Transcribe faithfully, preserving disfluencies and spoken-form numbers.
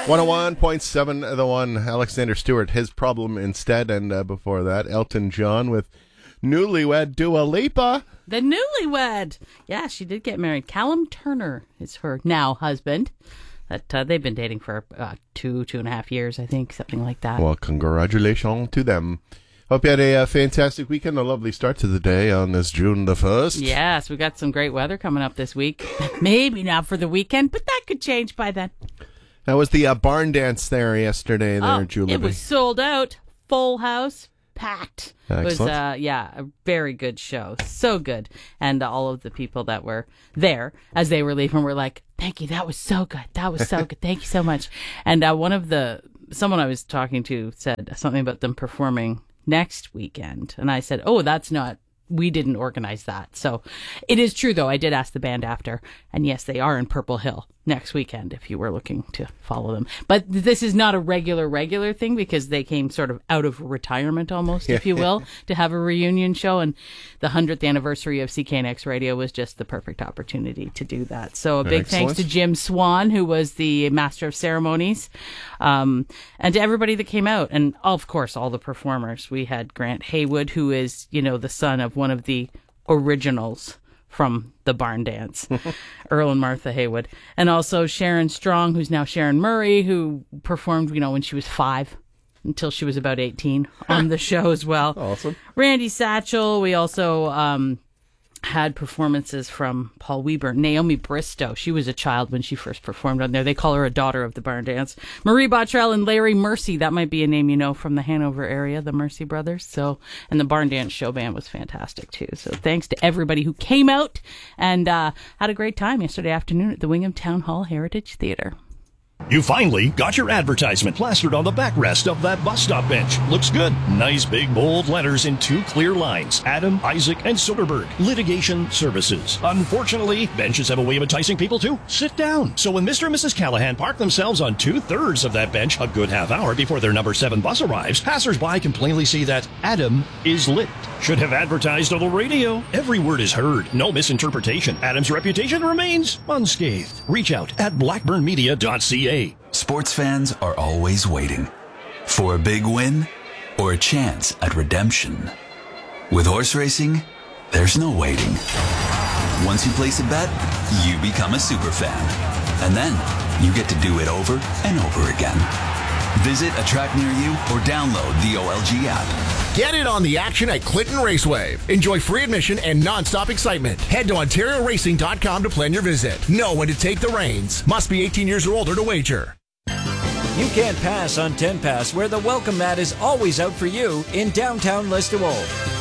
one oh one point seven The One, Alexander Stewart, His Problem Instead. And uh, before that, Elton John with newlywed Dua Lipa. The newlywed. Yeah, she did get married. Callum Turner is her now husband. That uh, they've been dating for uh, two, two and a half years, I think, something like that. Well, congratulations to them. Hope you had a uh, fantastic weekend, a lovely start to the day on this June the first. Yes, we got some great weather coming up this week. Maybe not for the weekend, but that could change by then. That was the uh, barn dance there yesterday, there, oh, Julie. It was sold out, full house, packed. Excellent. It was, uh, yeah, a very good show. So good. And uh, all of the people that were there as they were leaving were like, thank you, that was so good. That was so good. Thank you so much. And uh, one of the, someone I was talking to said something about them performing next weekend. And I said, oh, that's not, we didn't organize that. So it is true, though. I did ask the band after. And yes, they are in Purple Hill next weekend if you were looking to follow them. But this is not a regular, regular thing because they came sort of out of retirement almost, if you will, to have a reunion show. And the hundredth anniversary of C K N X Radio was just the perfect opportunity to do that. So a big Excellent. thanks to Jim Swan, who was the master of ceremonies, um, and to everybody that came out. And of course, all the performers. We had Grant Haywood, who is, you know, the son of one of the originals from the barn dance, Earl and Martha Haywood. And also Sharon Strong, who's now Sharon Murray, who performed, you know, when she was five until she was about eighteen on the show as well. Awesome. Randy Satchel. We also um, had performances from Paul Weber. Naomi Bristow. She was a child when she first performed on there. They call her a daughter of the barn dance. Marie Bottrell and Larry Mercy. That might be a name you know from the Hanover area, the Mercy brothers. So, and the barn dance show band was fantastic too. So thanks to everybody who came out and uh, had a great time yesterday afternoon at the Wingham Town Hall Heritage Theatre. You finally got your advertisement plastered on the backrest of that bus stop bench. Looks good. Nice big bold letters in two clear lines. Adam, Isaac, and Soderberg. Litigation Services. Unfortunately, benches have a way of enticing people to sit down. So when Mister and Missus Callahan park themselves on two-thirds of that bench a good half hour before their number seven bus arrives, passers-by can plainly see that Adam is lit. Should have advertised on the radio. Every word is heard. No misinterpretation. Adam's reputation remains unscathed. Reach out at blackburn media dot c a. Sports fans are always waiting for a big win or a chance at redemption. With horse racing, there's no waiting. Once you place a bet, you become a super fan. And then you get to do it over and over again. Visit a track near you or download the O L G app. Get in on the action at Clinton Raceway. Enjoy free admission and non-stop excitement. Head to ontario racing dot com to plan your visit. Know when to take the reins. Must be eighteen years or older to wager. You can't pass on ten Pass, where the welcome mat is always out for you in downtown Listowel.